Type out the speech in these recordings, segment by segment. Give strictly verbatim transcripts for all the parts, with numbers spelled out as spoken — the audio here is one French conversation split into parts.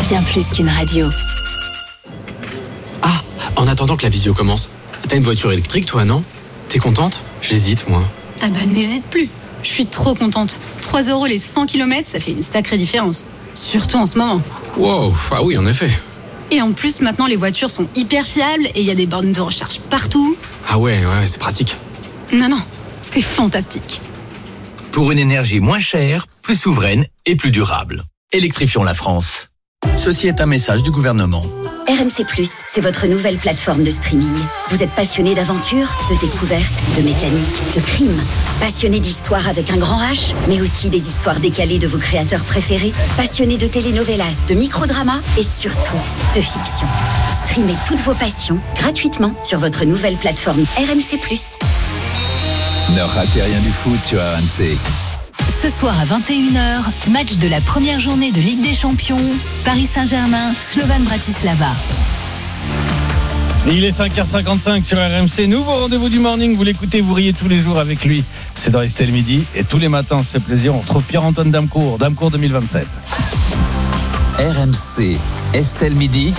bien plus qu'une radio. Ah, en attendant que la visio commence, t'as une voiture électrique toi, non ? T'es contente ? J'hésite moi. Ah bah n'hésite plus, je suis trop contente. trois euros les cent kilomètres, ça fait une sacrée différence. Surtout en ce moment. Wow, ah oui en effet. Et en plus maintenant les voitures sont hyper fiables et il y a des bornes de recharge partout. Ah ouais, ouais, c'est pratique. Non, non, c'est fantastique. Pour une énergie moins chère, plus souveraine et plus durable. Électrifions la France. Ceci est un message du gouvernement. R M C plus, c'est votre nouvelle plateforme de streaming. Vous êtes passionné d'aventure, de découverte, de mécanique, de crime. Passionné d'histoire avec un grand H, mais aussi des histoires décalées de vos créateurs préférés. Passionné de telenovelas, de microdramas et surtout de fiction. Streamez toutes vos passions gratuitement sur votre nouvelle plateforme R M C plus. Ne ratez rien du foot sur R M C. Ce soir à vingt et une heures, match de la première journée de Ligue des Champions, Paris Saint-Germain, Slovan Bratislava. Il est cinq heures cinquante-cinq sur R M C. Nouveau rendez-vous du morning. Vous l'écoutez, vous riez tous les jours avec lui. C'est dans Estelle Midi. Et tous les matins, c'est plaisir. On retrouve Pierre-Antoine Damecourt. Damecourt deux mille vingt-sept. R M C, Estelle Midi.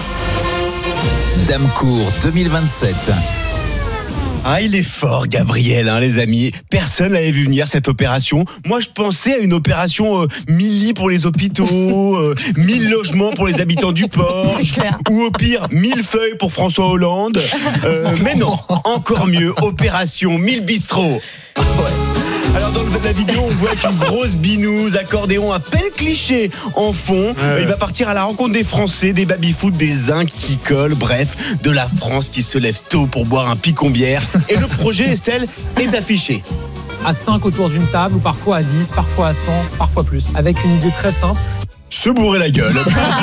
Damecourt deux mille vingt-sept. Ah, il est fort, Gabriel, hein, les amis. Personne n'avait vu venir cette opération. Moi, je pensais à une opération euh, mille lits pour les hôpitaux, euh, mille logements pour les habitants du Porche, ou au pire, mille feuilles pour François Hollande. Euh, mais non, encore mieux, opération mille bistrots. Ouais. Alors dans la vidéo, on voit qu'une grosse binouse, accordéon à peine cliché en fond. Ouais. Il va partir à la rencontre des Français, des baby-foot, des zincs qui collent, bref, de la France qui se lève tôt pour boire un picon-bière. Et le projet, Estelle, est affiché. À cinq autour d'une table, ou parfois à dix, parfois à cent, parfois plus. Avec une idée très simple. Se bourrer la gueule.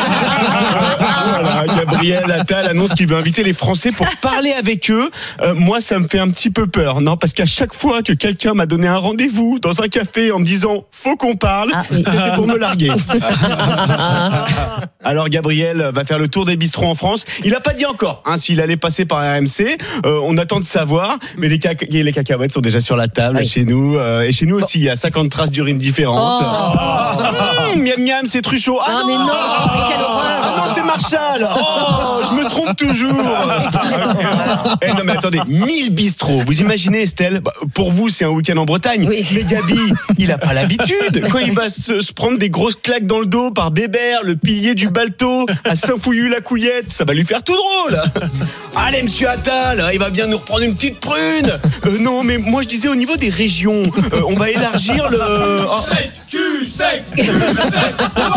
Voilà, Gabriel Attal annonce qu'il veut inviter les Français pour parler avec eux. Euh, moi, ça me fait un petit peu peur, non ? Parce qu'à chaque fois que quelqu'un m'a donné un rendez-vous dans un café en me disant « faut qu'on parle ah, oui. », c'était pour me larguer. Alors, Gabriel va faire le tour des bistrots en France. Il n'a pas dit encore hein, s'il allait passer par R M C. Euh, on attend de savoir. Mais les, caca- les cacahuètes sont déjà sur la table oui. chez nous. Euh, et chez nous aussi, il y a cinquante traces d'urine différentes. Oh. Mmh, miam miam, c'est Truchot. Ah, ah non, mais non, mais quelle horreur. Ah non, c'est Marshall. Oh, je me trompe toujours. Eh non mais attendez, mille bistrots. Vous imaginez, Estelle, bah, pour vous c'est un week-end en Bretagne. Oui. Mais Gabi, il a pas l'habitude. Quand il va se, se prendre des grosses claques dans le dos par Bébert, le pilier du Balto, à Saint-Fouillu-la-Couillette, ça va lui faire tout drôle. Allez, monsieur Attal, il va bien nous reprendre une petite prune. Euh, non, mais moi je disais au niveau des régions, euh, on va élargir le. Oh. Cul sec, cul sec.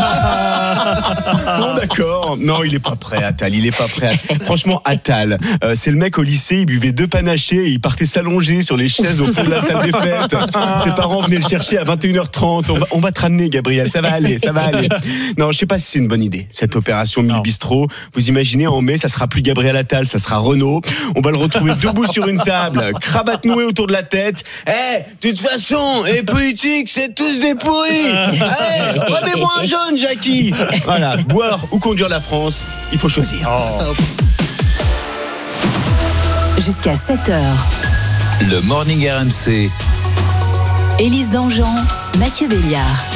Non, d'accord. Non, il est pas prêt, Attal. Il est pas prêt. Franchement, Attal, euh, c'est le mec au lycée. Il buvait deux panachés et il partait s'allonger sur les chaises au fond de la salle des fêtes. Ses parents venaient le chercher à vingt et une heures trente. On va, on va te ramener, Gabriel. Ça va aller, ça va aller. Non, je sais pas si c'est une bonne idée cette opération mille bistrots. Vous imaginez en mai, ça sera plus Gabriel Attal, ça sera Renaud. On va le retrouver debout sur une table, cravate nouée autour de la tête. Eh, hey, de toute façon, les politiques, c'est tous des pourris. Allez, remets-moi un jaune, Jackie. Voilà, boire ou conduire la France, il faut choisir. Oh. Jusqu'à sept heures. Le Morning R M C. Élise Dangean, Mathieu Béliard.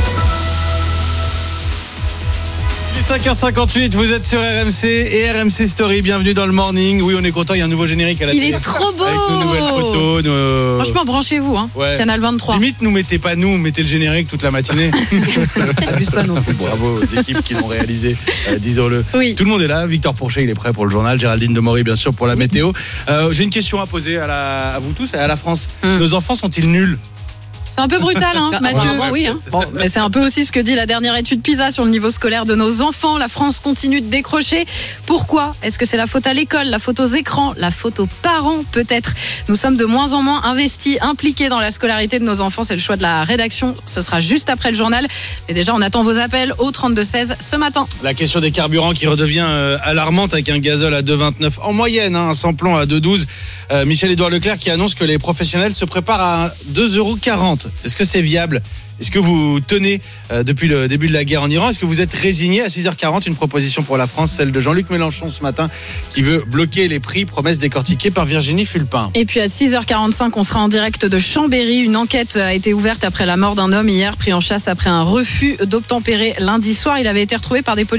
cinq heures cinquante-huit, vous êtes sur R M C et R M C Story, bienvenue dans le morning. Oui, on est content, il y a un nouveau générique à la Il télé. est trop beau. Avec nos nouvelles photos. Nos... Franchement, branchez-vous, hein. Ouais. Canal vingt-trois. Limite, nous mettez pas nous, mettez le générique toute la matinée. Abuse pas non plus. Bravo aux équipes qui l'ont réalisé, euh, disons-le. Oui. Tout le monde est là, Victor Pourchet, il est prêt pour le journal, Géraldine Demory, bien sûr, pour la météo. Euh, j'ai une question à poser à, la, à vous tous et à la France. Mm. Nos enfants sont-ils nuls ? C'est un peu brutal, hein, Mathieu. Bon, oui, hein. Bon, mais c'est un peu aussi ce que dit la dernière étude PISA sur le niveau scolaire de nos enfants. La France continue de décrocher. Pourquoi ? Est-ce que c'est la faute à l'école, la faute aux écrans, la faute aux parents, peut-être ? Nous sommes de moins en moins investis, impliqués dans la scolarité de nos enfants. C'est le choix de la rédaction. Ce sera juste après le journal. Et déjà, on attend vos appels au trente-deux seize ce matin. La question des carburants qui redevient euh, alarmante avec un gazole à deux virgule vingt-neuf en moyenne, hein, un samplon à deux virgule douze. Euh, Michel-Édouard Leclerc qui annonce que les professionnels se préparent à deux euros quarante. Est-ce que c'est viable ? Est-ce que vous tenez euh, depuis le début de la guerre en Iran ? Est-ce que vous êtes résigné ? À six heures quarante, une proposition pour la France, celle de Jean-Luc Mélenchon ce matin, qui veut bloquer les prix, promesse décortiquée par Virginie Fulpin. Et puis à six heures quarante-cinq, on sera en direct de Chambéry. Une enquête a été ouverte après la mort d'un homme hier, pris en chasse après un refus d'obtempérer lundi soir. Il avait été retrouvé par des policiers